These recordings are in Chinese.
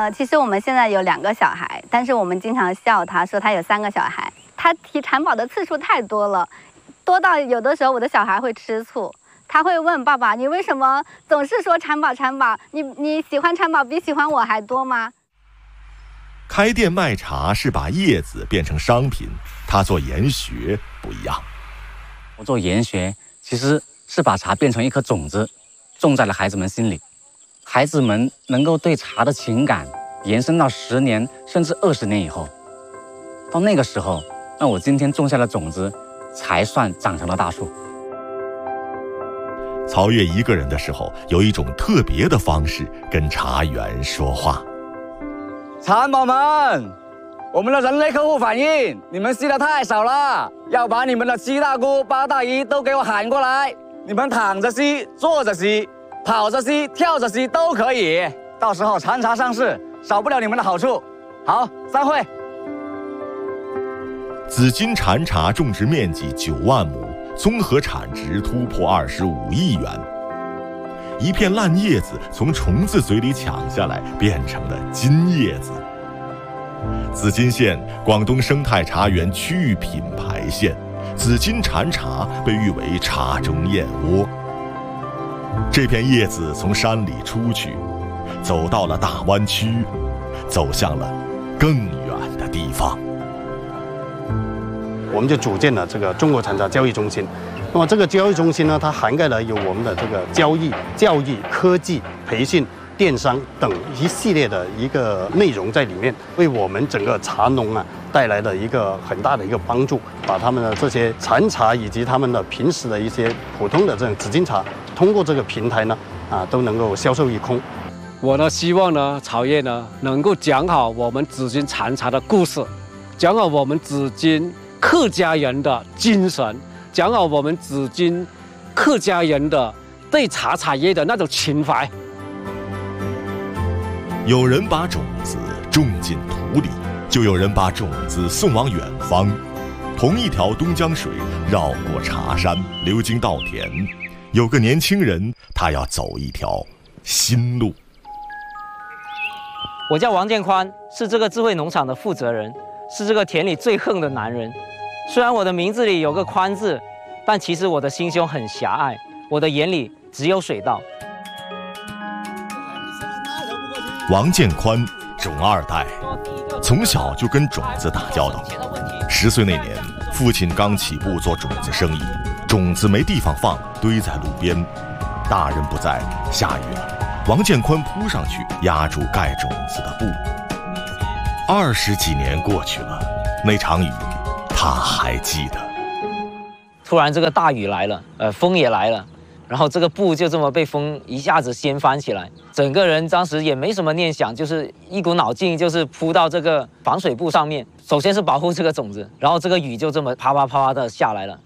其实我们现在有2个小孩，但是我们经常笑他，说他有3个小孩。他提蚕宝的次数太多了，多到有的时候我的小孩会吃醋。他会问爸爸：“你为什么总是说蚕宝蚕宝？你喜欢蚕宝比喜欢我还多吗？” 开店卖茶是把叶子变成商品，他做研学不一样。 我做研学其实是把茶变成一颗种子，种在了孩子们心里。孩子们能够对茶的情感延伸到10年甚至20年以后。到那个时候，那我今天种下的种子才算长成了大树。 曹越一个人的时候，有一种特别的方式跟茶园说话。 蚕宝们，我们的人类客户反映你们吸的太少了，要把你们的7大姑8大姨都给我喊过来。你们躺着吸，坐着吸，跑着吸，跳着吸都可以。到时候蚕茶上市，少不了你们的好处。好，散会。 紫金蚕茶种植面积9万亩，综合产值突破25亿元。一片烂叶子从虫子嘴里抢下来，变成了金叶子。紫金县广东生态茶园区域品牌县，紫金蚕茶被誉为茶中燕窝。这片叶子从山里出去，走到了大湾区，走向了更远的地方。 我们就组建了这个中国蚕茶交易中心。那么这个交易中心呢，它涵盖了有我们的这个交易、教育、科技、培训、电商等一系列的一个内容在里面，为我们整个茶农啊带来了一个很大的一个帮助，把他们的这些蚕茶以及他们的平时的一些普通的这种紫金茶，通过这个平台呢都能够销售一空。 我呢希望呢曹越呢能够讲好我们紫金蚕茶的故事，讲好我们紫金客家人的精神，讲好我们紫金客家人的对茶产业的那种情怀。 有人把种子种进土里，就有人把种子送往远方。同一条东江水绕过茶山，流经稻田。有个年轻人，他要走一条新路。 我叫王建宽，是这个智慧农场的负责人，是这个田里最横的男人。虽然我的名字里有个宽字，但其实我的心胸很狭隘，我的眼里只有水稻。 王建宽，种2代，从小就跟种子打交道。10岁那年，父亲刚起步做种子生意，种子没地方放，堆在路边。大人不在，下雨了，王建宽扑上去压住盖种子的布。20几年过去了，那场雨他还记得。 突然这个大雨来了，风也来了，然后这个布就这么被风一下子掀翻起来，整个人当时也没什么念想，就是一股脑劲，就是扑到这个防水布上面。首先是保护这个种子，然后这个雨就这么啪啪啪啪的下来了。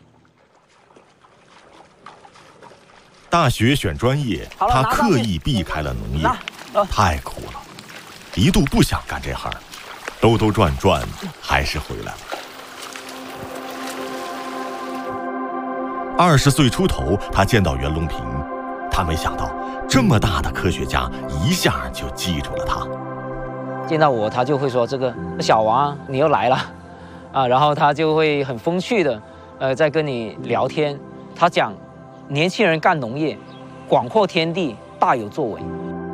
大学选专业，他刻意避开了农业，太苦了，一度不想干这行，兜兜转转还是回来了。20岁出头，他见到袁隆平，他没想到这么大的科学家一下就记住了他。 见到我，他就会说：“这个小王，你又来了啊！”然后他就会很风趣的，在跟你聊天。他讲，年轻人干农业，广阔天地，大有作为。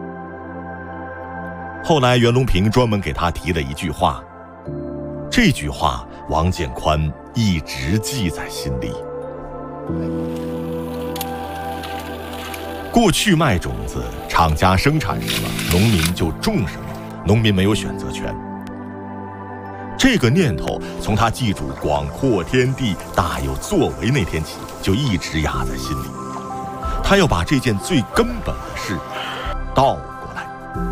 后来袁隆平专门给他提了一句话，这句话王建宽一直记在心里。过去卖种子，厂家生产什么，农民就种什么，农民没有选择权。这个念头从他记住广阔天地大有作为那天起，就一直压在心里。他要把这件最根本的事倒过来。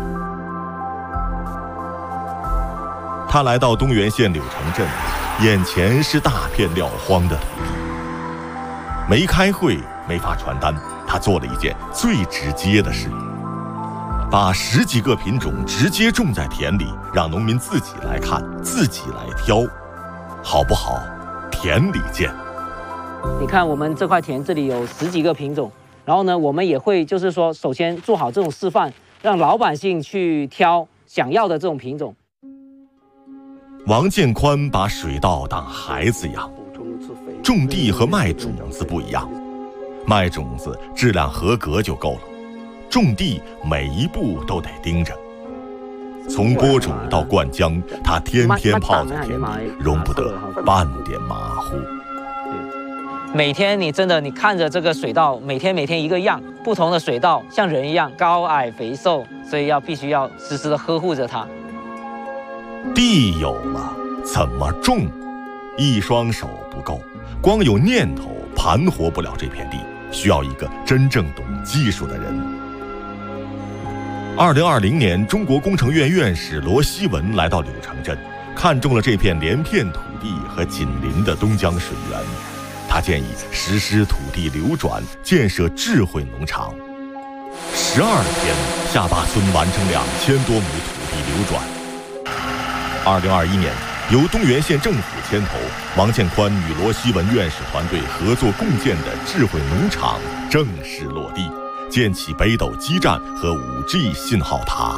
他来到东源县柳城镇，眼前是大片撂荒的土地。没开会，没发传单，他做了一件最直接的事，把10几个品种直接种在田里，让农民自己来看，自己来挑，好不好？田里见。 你看我们这块田这里有10几个品种，然后呢，我们也会就是说，首先做好这种示范，让老百姓去挑， 想要的这种品种。 王建宽把水稻当孩子养，种地和卖种子不一样，卖种子质量合格就够了，种地每一步都得盯着。从播种到灌浆，他天天泡在田里，容不得半点马虎。 每天你看着这个水稻，每天一个样，不同的水稻像人一样高矮肥瘦，所以必须要时时的呵护着它。 地有了，怎么种？一双手不够，光有念头盘活不了这片地，需要一个真正懂技术的人。2020年，中国工程院院士罗希文来到柳城镇，看中了这片连片土地和紧邻的东江水源。他建议实施土地流转，建设智慧农场。12天，下坝村完成2000多亩土地流转。2021年，由东源县政府牵头，王建宽与罗希文院士团队合作共建的智慧农场正式落地，建起北斗基站和5G 信号塔。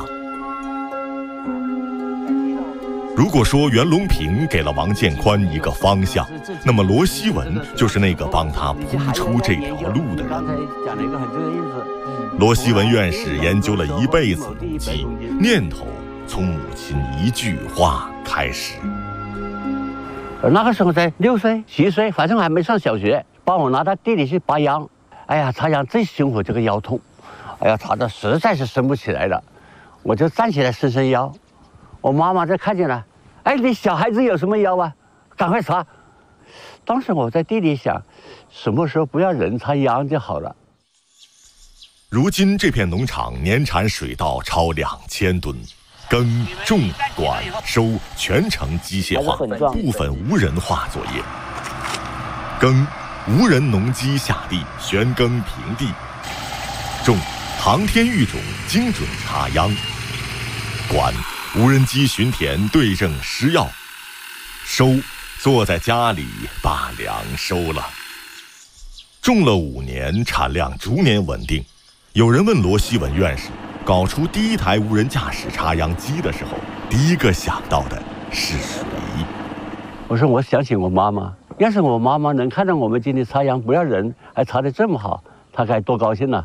如果说袁隆平给了王建宽一个方向，那么罗希文就是那个帮他铺出这条路的人。罗希文院士研究了一辈子农机，念头从母亲一句话开始。 那个时候才6岁、7岁，反正还没上小学，帮我拿到地里去拔秧。哎呀，插秧最辛苦，这个腰痛，哎呀，插的实在是伸不起来了，我就站起来伸腰。我妈妈就看见了，哎，你小孩子有什么腰啊？赶快插。当时我在地里想，什么时候不要人插秧就好了。 如今这片农场年产水稻超2000吨，耕、种、管、收全程机械化，部分无人化作业。耕，无人农机下地旋耕平地；种，航天育种精准插秧；管，无人机巡田对症施药；收，坐在家里把粮收了。种了5年，产量逐年稳定。有人问罗希文院士，搞出第一台无人驾驶插秧机的时候，第一个想到的是谁？ 我说我想起我妈妈，要是我妈妈能看到我们今天插秧不要人，还插得这么好，她该多高兴呢！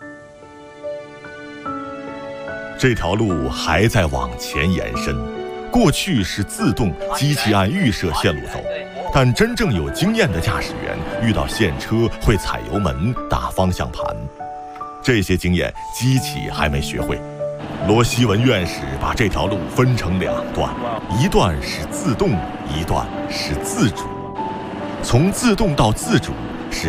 这条路还在往前延伸，过去是自动机器按预设线路走，但真正有经验的驾驶员遇到陷车会踩油门、打方向盘。这些经验机器还没学会。罗希文院士把这条路分成2段，一段是自动，一段是自主。从自动到自主